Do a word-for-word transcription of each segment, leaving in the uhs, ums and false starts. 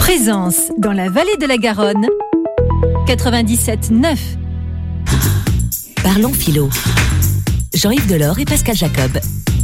Présence dans la vallée de la Garonne, quatre-vingt-dix-sept neuf. Parlons philo. Jean-Yves Delors et Pascal Jacob.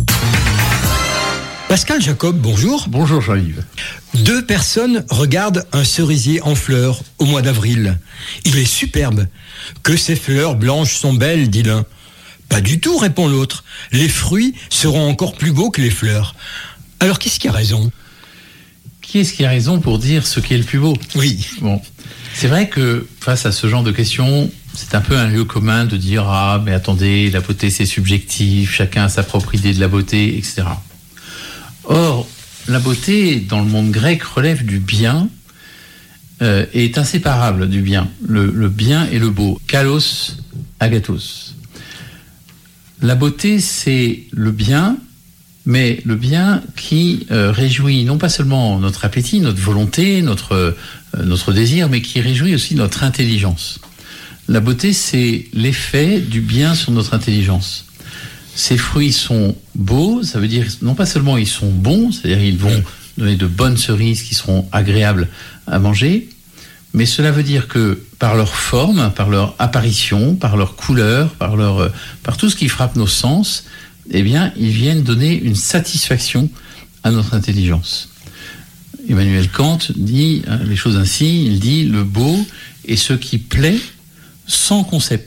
Pascal Jacob, bonjour. Bonjour Jean-Yves. Deux personnes regardent un cerisier en fleurs au mois d'avril. Il est superbe. Que ces fleurs blanches sont belles, dit l'un. Pas du tout, répond l'autre. Les fruits seront encore plus beaux que les fleurs. Alors qui est-ce qui a raison ? Qui est-ce qui a raison pour dire ce qui est le plus beau ? Oui. Bon, c'est vrai que face à ce genre de questions, c'est un peu un lieu commun de dire « Ah, mais attendez, la beauté c'est subjectif, chacun a sa propre idée de la beauté, et cetera » Or, la beauté, dans le monde grec, relève du bien euh, et est inséparable du bien. Le, le bien et le beau. Kalos, agathos. La beauté, c'est le bien, mais le bien qui euh, réjouit non pas seulement notre appétit, notre volonté, notre, euh, notre désir, mais qui réjouit aussi notre intelligence. La beauté, c'est l'effet du bien sur notre intelligence. Ces fruits sont beaux, ça veut dire non pas seulement ils sont bons, c'est-à-dire ils vont donner de bonnes cerises qui seront agréables à manger, mais cela veut dire que par leur forme, par leur apparition, par leur couleur, par, leur, par tout ce qui frappe nos sens, eh bien, ils viennent donner une satisfaction à notre intelligence. Emmanuel Kant dit hein, les choses ainsi, il dit « le beau est ce qui plaît sans concept ».